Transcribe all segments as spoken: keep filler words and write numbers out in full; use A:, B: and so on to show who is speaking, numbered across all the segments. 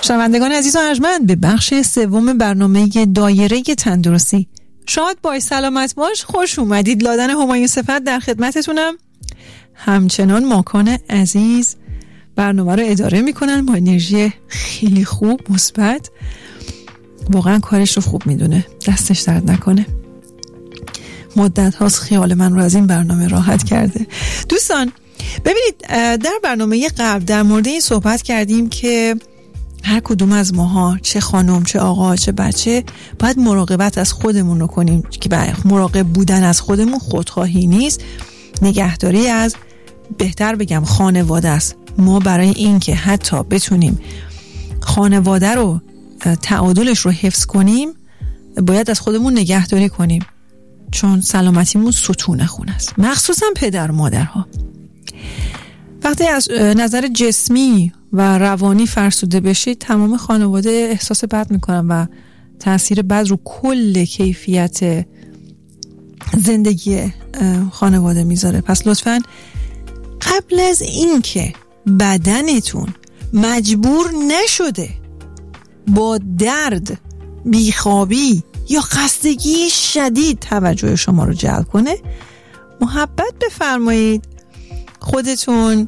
A: شنوندگان عزیز و ارجمند، به بخش سوم برنامه دایره تندرستی شاد بای سلامت باش خوش اومدید. لادن همایون صفت در خدمتتونم. همچنان ماکان عزیز برنامه رو اداره میکنن با انرژی خیلی خوب مثبت. واقعا کارش رو خوب میدونه، دستش درد نکنه. مدت هاست خیال من رو از این برنامه راحت کرده. دوستان ببینید، در برنامه قبل در مورد این صحبت کردیم که هر کدوم از ماها، چه خانم چه آقا چه بچه، باید مراقبت از خودمون رو کنیم که مراقب بودن از خودمون خودخواهی نیست، نگهداری از، بهتر بگم خانواده است. ما برای این که حتی بتونیم خانواده رو تعادلش رو حفظ کنیم باید از خودمون نگهداری کنیم، چون سلامتیمون ستون خون است، مخصوصا پدر و مادرها. وقتی از نظر جسمی و روانی فرسوده بشید تمام خانواده احساس بد میکنن و تأثیر بد رو کل کیفیت زندگی خانواده میذاره. پس لطفاً قبل از این که بدنتون مجبور نشده با درد، بیخوابی یا خستگی شدید توجه شما رو جلب کنه، محبت بفرمایید خودتون،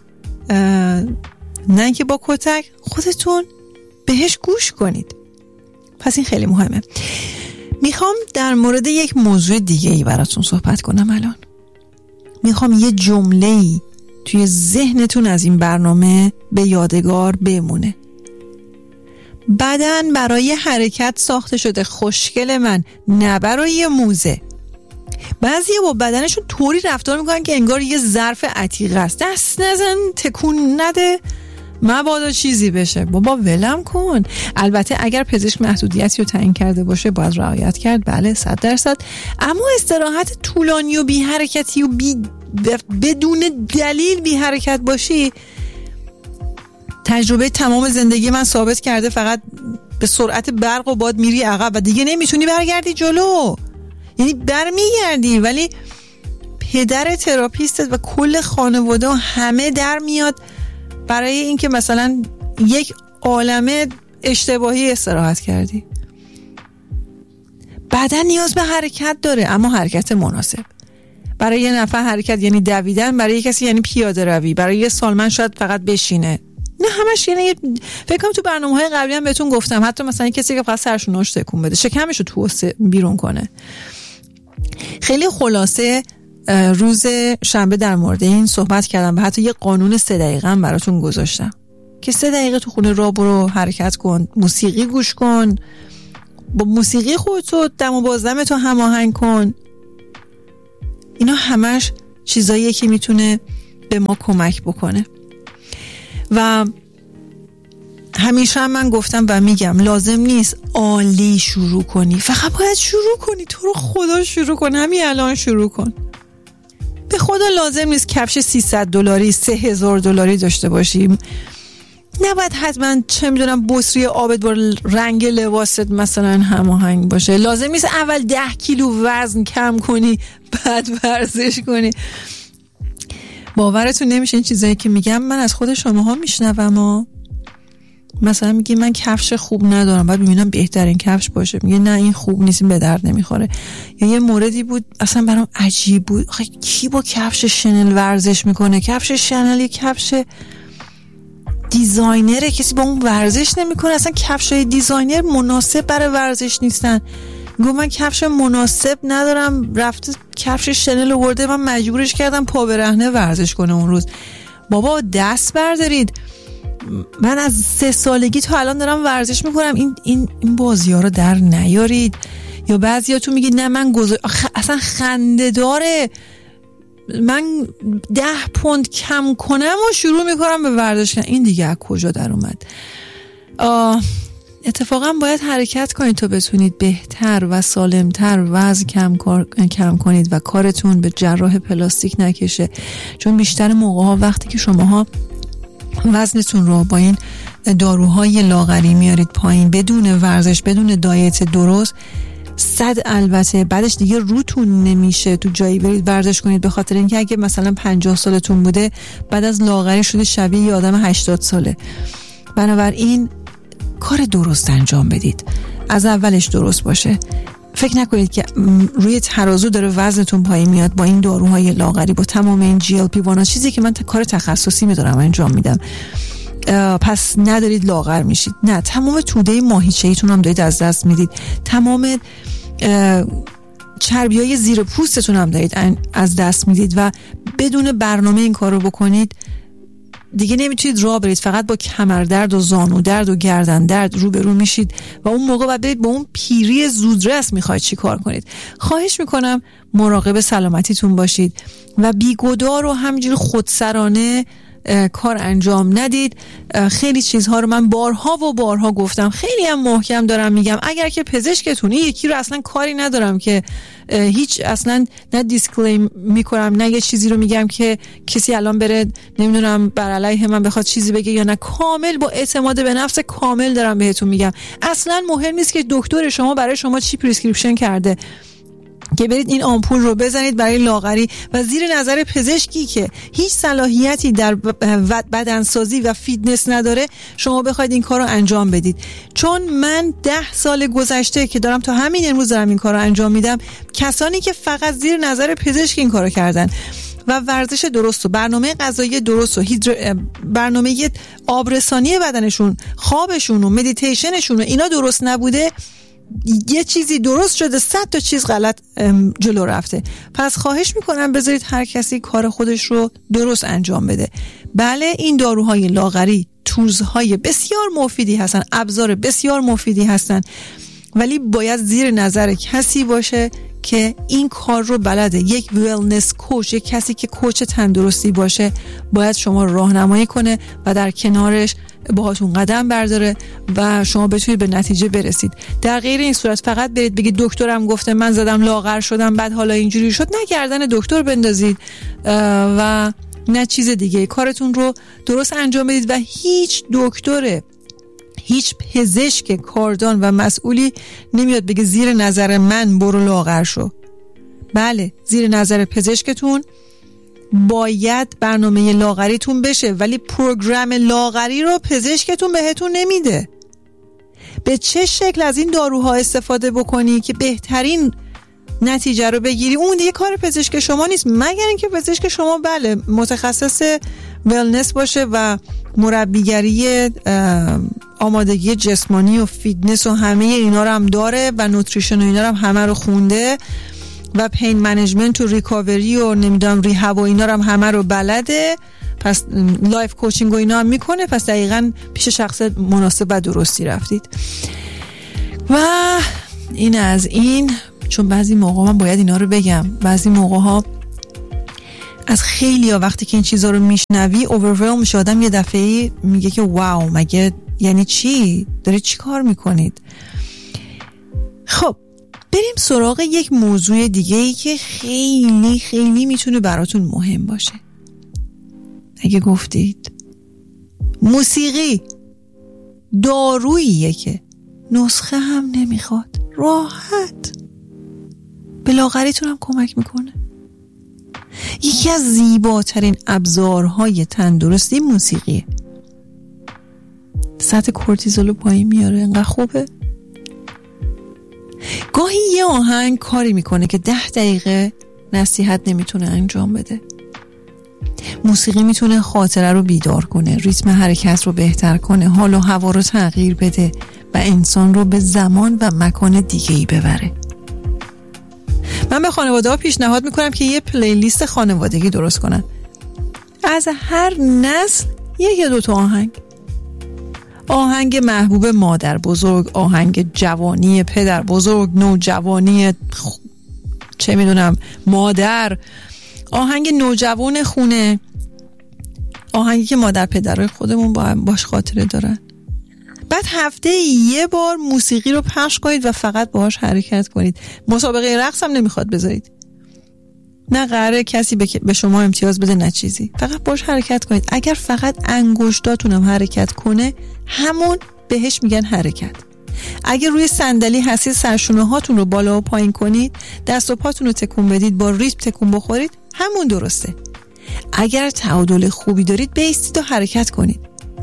A: نه که با کتک، خودتون بهش گوش کنید. پس این خیلی مهمه. میخوام در مورد یک موضوع دیگه ای براتون صحبت کنم. الان میخوام یه جمله‌ای توی ذهنتون از این برنامه به یادگار بمونه. بدن برای حرکت ساخته شده خوشگل من، نه برای موزه. بعضی‌ها با بدنشون طوری رفتار میکنن که انگار یه ظرف عتیقه است. دست نزن، تکون نده، مبادا چیزی بشه. بابا ولم کن. البته اگر پزشک محدودیتی رو تعیین کرده باشه باید رعایت کرد، بله صد درصد. اما استراحت طولانی و بی حرکتی و بی بدون دلیل بی حرکت باشی، تجربه تمام زندگی من ثابت کرده فقط به سرعت برق و باد میری عقب و دیگه نمیتونی برگردی جلو. یعنی برمیگردی ولی پدر تراپیستت و کل خانواده همه در میاد برای اینکه مثلا یک عالمه اشتباهی استراحت کردی. بدن نیاز به حرکت داره، اما حرکت مناسب. برای یه نفر حرکت یعنی دویدن، برای کسی یعنی پیاده روی، برای یه سالمند شاید فقط بشینه. نه همش یعنی، فکر کنم تو برنامه‌های قبلی هم بهتون گفتم، حتی مثلا کسی که فقط سرش نوش تکون بده، شکمش رو تو بیرون کنه. خیلی خلاصه روز شنبه در مورد این صحبت کردم و حتی یه قانون سه دقیقه هم براتون گذاشتم که سه دقیقه تو خونه راه برو، حرکت کن، موسیقی گوش کن، با موسیقی خودتو دم و بازدمتو هماهنگ کن. اینا همش چیزاییه که میتونه به ما کمک بکنه. و همیشه هم من گفتم و میگم لازم نیست عالی شروع کنی، فقط باید شروع کنی. تو رو خدا شروع کن، همین الان شروع کن. به خدا لازم نیست کفش سیصد دلاری سه هزار دلاری داشته باشی، نباید حتما چه میدونم بطری آبت با رنگ لباست مثلا هماهنگ باشه. لازم نیست اول ده کیلو وزن کم کنی بعد ورزش کنی. باورتون نمیشه این چیزایی که میگم من از خود شماها میشنوم. ها مثلا میگی من کفش خوب ندارم، بعد میبینم بهترین کفش باشه، میگه نه این خوب نیست، این به درد نمیخوره. یا یه موردی بود اصلا برام عجیب بود، آخه کی با کفش شنل ورزش میکنه؟ کفش شنل یه کفش دیزاینره، کسی با اون ورزش نمیکنه. اصلا کفشای دیزاینر مناسب برای ورزش نیستن. گفت من کفش مناسب ندارم، رفته کفش شنل آورده، من مجبورش کردم پا برهنه ورزش کنه اون روز. بابا دست بردارید. من از سه سالگی تا الان دارم ورزش میکنم، این این این بازی‌ها رو در نیارید. یا بعضیاتون میگید نه من گذار... اصلا خنده داره، من ده پوند کم کنم و شروع میکنم به ورزش کردن. این دیگه از کجا در اومد؟ آه اتفاقا باید حرکت کنید تا بتونید بهتر و سالمتر وزن کم, کم کنید و کارتون به جراح پلاستیک نکشه. چون بیشتر موقع ها وقتی که شماها وزنتون رو با این داروهای لاغری میارید پایین بدون ورزش، بدون دایت درست، صد البته بعدش دیگه روتون نمیشه تو جایی برید ورزش کنید، به خاطر اینکه اگه مثلا پنجاه سالتون بوده بعد از لاغری شده شبیه یه آدم هشتاد ساله. بنابراین کار درست انجام بدید. از اولش درست باشه. فکر نکنید که روی ترازو داره وزنتون پایین میاد با این داروهای لاغری، با تمام این جی ال پی وانا، چیزی که من تا کار تخصصی میدارم انجام میدم، پس ندارید لاغر میشید. نه، تمام توده ماهیچه‌ایتون هم دارید از دست میدید، تمام چربیای زیر پوستتون هم دارید از دست میدید و بدون برنامه این کار رو بکنید دیگه نمیتونید راه برید، فقط با کمر درد و زانو درد و گردن درد روبرو میشید و اون موقع بعد برید با اون پیری زودرس میخواید چی کار کنید. خواهش میکنم مراقب سلامتیتون باشید و بیگدار و همینجوری خودسرانه کار انجام ندید. خیلی چیزها رو من بارها و بارها گفتم، خیلی هم محکم دارم میگم. اگر که پزشکتونی، یکی رو اصلا کاری ندارم که هیچ اصلا نه دیسکلیم میکنم نه یه چیزی رو میگم که کسی الان بره نمیدونم بر علیه من بخواد چیزی بگه یا نه، کامل با اعتماد به نفس کامل دارم بهتون میگم. اصلا مهم نیست که دکتر شما برای شما چی پرسکریپشن کرده که برید این آمپول رو بزنید برای لاغری و زیر نظر پزشکی که هیچ صلاحیتی در بدنسازی و فیتنس نداره شما بخواید این کار رو انجام بدید. چون من ده سال گذشته که دارم تا همین امروز دارم این کار رو انجام میدم، کسانی که فقط زیر نظر پزشک این کار رو کردن و ورزش درست و برنامه غذایی درست و هیدر... برنامه آبرسانی بدنشون، خوابشون و مدیتیشنشون و اینا درست نبوده، یه چیزی درست شده، صد تا چیز غلط جلو رفته. پس خواهش میکنم بذارید هر کسی کار خودش رو درست انجام بده. بله، این داروهای لاغری تولزهای بسیار مفیدی هستن، ابزار بسیار مفیدی هستن، ولی باید زیر نظر کسی باشه که این کار رو بلده. یک ویلنس کوچ، یک کسی که کوچ تندرستی باشه باید شما راهنمایی کنه و در کنارش باهاتون قدم برداره و شما بتونید به نتیجه برسید. در غیر این صورت فقط برید بگید دکترم گفته من زدم لاغر شدم بعد حالا اینجوری شد، نه گردن دکتر بندازید و نه چیز دیگه. کارتون رو درست انجام بدید و هیچ دکتر، هیچ پزشک کاردان و مسئولی نمیاد بگه زیر نظر من برو لاغر شو. بله، زیر نظر پزشکتون باید برنامه لاغریتون بشه، ولی پروگرام لاغری رو پزشکتون بهتون نمیده. به چه شکل از این داروها استفاده بکنی که بهترین نتیجه رو بگیری، اون دیگه کار پزشک شما نیست، مگر اینکه پزشک شما بله متخصص ولنس باشه و مربیگری آمادگی جسمانی و فیتنس و همه اینا رو هم داره و نوتریشن و اینا رو هم همه رو خونده و پین منیجمنت و ریکاوری و نمیدونم ریهاب و اینا رو هم همه رو بلده، پس لایف کوچینگ و اینا هم میکنه. پس دقیقاً پیش شخص مناسب و درستی رفتید. و این از این، چون بعضی موقع من باید اینا رو بگم، بعضی موقع ها از خیلی ها وقتی که این چیزا رو میشنوی اوورولم میشه آدم، یه دفعه میگه که واو مگه یعنی چی؟ دارید چی کار میکنید؟ خب بریم سراغ یک موضوع دیگه ای که خیلی خیلی میتونه براتون مهم باشه. اگه گفتید موسیقی داروییه که نسخه هم نمیخواد، راحت به لاغریتون هم کمک میکنه. یکی از زیباترین ابزارهای تندرستی موسیقیه. سطح کورتیزول رو پایین میاره، انقدر خوبه. گاهی یه آهنگ کاری میکنه که ده دقیقه نصیحت نمیتونه انجام بده. موسیقی میتونه خاطره رو بیدار کنه، ریتم حرکت رو بهتر کنه، حال و هوا رو تغییر بده و انسان رو به زمان و مکان دیگه‌ای ببره. من به خانواده‌ها پیشنهاد میکنم که یه پلیلیست خانوادگی درست کنن، از هر نسل یک یا دو تا آهنگ. آهنگ محبوب مادر بزرگ، آهنگ جوانی پدر بزرگ، نوجوانی خ... چه میدونم مادر، آهنگ نوجوان خونه، آهنگی که مادر پدرای خودمون با باش خاطره دارن. بعد هفته یه بار موسیقی رو پخش کنید و فقط باهاش حرکت کنید. مسابقه رقص هم نمیخواد بذارید، نه قراره کسی به شما امتیاز بده نه چیزی، فقط باهاش حرکت کنید. اگر فقط انگشتاتون هم حرکت کنه همون بهش میگن حرکت. اگر روی صندلی هستید سرشونه هاتون رو بالا و پایین کنید، دست و پاتون رو تکون بدید، با ریتم تکون بخورید، همون درسته. اگر تعادل خوبی دارید بایستید و حرکت کنید.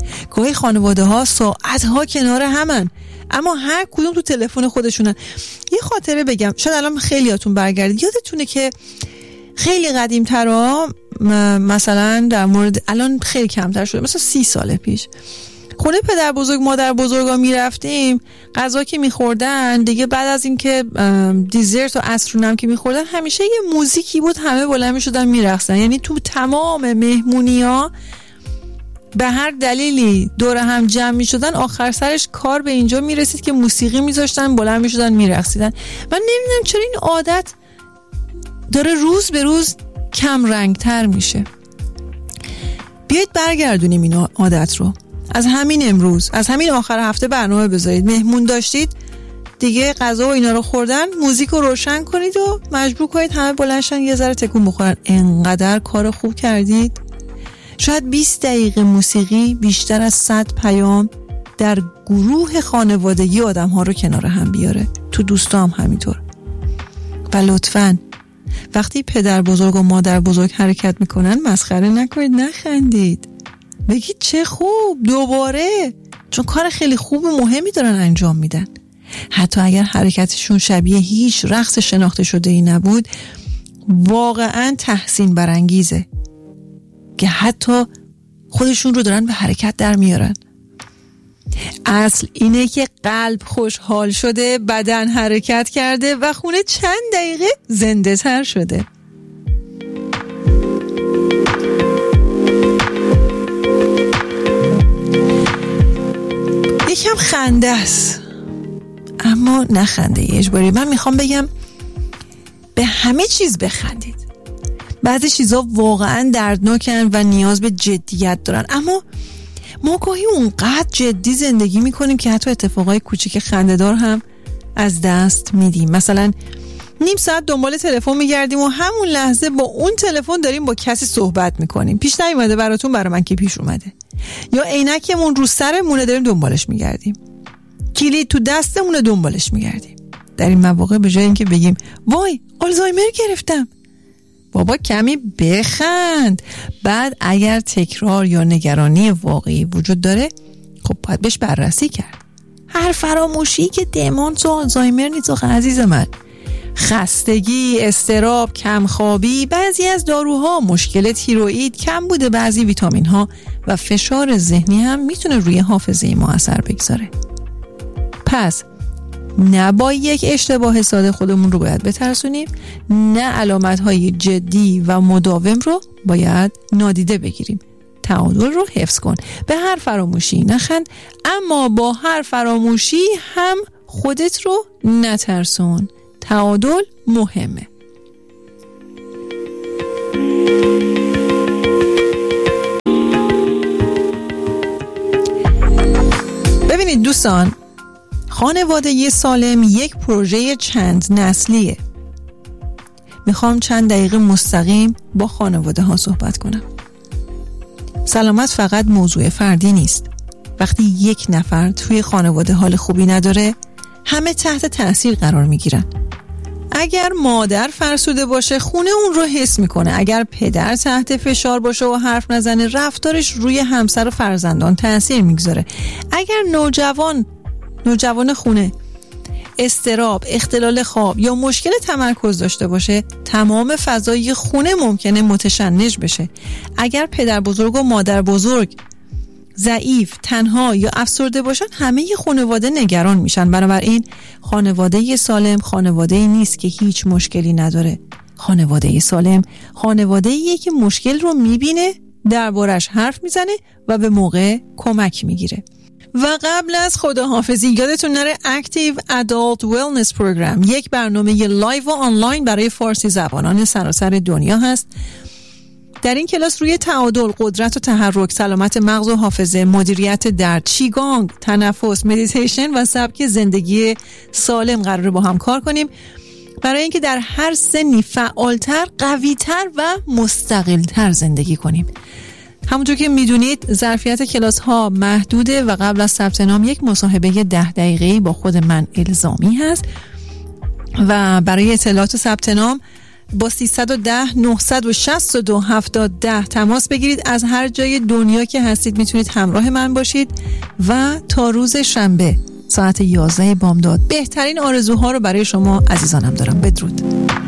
A: گاهی خانواده ها ساعت ها کنار همن اما هر کدوم تو تلفن خودشونن. یه خاطره بگم شاید الان خیلیاتون برگردید. یادتونه که خیلی قدیم ترا مثلا در مورد الان خیلی کمتر شده، مثلا سی سال پیش خونه پدر بزرگ مادر بزرگا میرفتیم، غذا که میخوردن دیگه بعد از اینکه دیزرت و عصرونم که میخوردن همیشه یه موزیکی بود، همه بلند میشدن میرقصن. یعنی تو تمام مهمونی‌ها به هر دلیلی دور هم جمع میشدن، آخر سرش کار به اینجا میرسید که موسیقی میذاشتن بلند میشدن میرقصیدن. من نمیدونم چرا این عادت داره روز به روز کم رنگتر میشه. بیایید برگردونیم این عادت رو. از همین امروز، از همین آخر هفته برنامه بذارید. مهمون داشتید دیگه، غذا و اینا رو خوردن، موزیک رو روشن کنید و مجبور کنید همه بلندشن یه ذره تکون بخورن. انقدر کار خوب کردید. شاید بیست دقیقه موسیقی بیشتر از صد پیام در گروه خانوادگی آدم ها رو کنار هم بیاره. تو دوستا هم همینطور. و لطفاً وقتی پدر بزرگ و مادر بزرگ حرکت میکنن مسخره نکنید، نخندید، بگید چه خوب دوباره، چون کار خیلی خوب و مهمی دارن انجام میدن. حتی اگر حرکتشون شبیه هیچ رقص شناخته شده ای نبود، واقعا تحسین برانگیزه که حتی خودشون رو دارن به حرکت در میارن. اصل اینه که قلب خوشحال شده، بدن حرکت کرده و خونه چند دقیقه زنده تر شده. یکم خنده است اما نه خنده اجباری. من میخوام بگم به همه چیز بخندید. بعضی چیزا واقعا دردناکن و نیاز به جدیت دارن، اما ما گاهی اونقدر جدی زندگی میکنیم که حتی اتفاقای کوچیک خنده‌دار هم از دست میدیم. مثلا نیم ساعت دنبال تلفن میگردیم و همون لحظه با اون تلفن داریم با کسی صحبت میکنیم. پیش نیومده براتون؟ برای من که پیش اومده. یا عینکمون رو سرمونه داریم دنبالش میگردیم، کلید تو دستمونه دنبالش میگردیم. در این مواقع به جای اینکه بگیم وای آلزایمر گرفتم، بابا کمی بخند. بعد اگر تکرار یا نگرانی واقعی وجود داره، خب باید بهش بررسی کرد. هر فراموشی که دمانس و آلزایمر نیست آخه عزیز من. خستگی، اضطراب، کمخوابی، بعضی از داروها، مشکل تیروئید، کم بوده بعضی ویتامین ها و فشار ذهنی هم میتونه روی حافظه ما اثر بگذاره. پس نه با یک اشتباه ساده خودمون رو باید بترسونیم، نه علامت‌های جدی و مداوم رو باید نادیده بگیریم. تعادل رو حفظ کن. به هر فراموشی نخند، اما با هر فراموشی هم خودت رو نترسون. تعادل مهمه. ببینید دوستان، خانواده سالم یک پروژه چند نسلیه. میخوام چند دقیقه مستقیم با خانواده ها صحبت کنم. سلامت فقط موضوع فردی نیست. وقتی یک نفر توی خانواده حال خوبی نداره، همه تحت تأثیر قرار میگیرن. اگر مادر فرسوده باشه، خونه اون رو حس میکنه. اگر پدر تحت فشار باشه و حرف نزنه، رفتارش روی همسر و فرزندان تأثیر میگذاره. اگر نوجوان نوجوان خونه اضطراب، اختلال خواب یا مشکل تمرکز داشته باشه، تمام فضای خونه ممکنه متشنج بشه. اگر پدر بزرگ و مادر بزرگ ضعیف، تنها یا افسرده باشن، همه ی خانواده نگران میشن. بنابراین خانواده سالم خانواده نیست که هیچ مشکلی نداره. خانواده سالم خانواده‌ایه که مشکل رو میبینه، دربارش حرف میزنه و به موقع کمک میگیره. و قبل از خداحافظی یادتون نره Active Adult Wellness Program یک برنامه لایو و آنلاین برای فارسی زبانان سراسر دنیا هست. در این کلاس روی تعادل، قدرت و تحرک، سلامت مغز و حافظه، مدیریت درد، چیگانگ، تنفس، مدیتیشن و سبک زندگی سالم قراره با هم کار کنیم برای اینکه در هر سنی فعالتر، قویتر و مستقلتر زندگی کنیم. همونطور که میدونید ظرفیت کلاس ها محدوده و قبل از ثبت نام یک مصاحبه ده دقیقه‌ای با خود من الزامی هست و برای اطلاعات ثبت نام با سیصد و ده نهصد و شصت و دو هفتاد ده تماس بگیرید. از هر جای دنیا که هستید میتونید همراه من باشید و تا روز شنبه ساعت یازده بامداد بهترین آرزوها رو برای شما عزیزانم دارم. بدرود.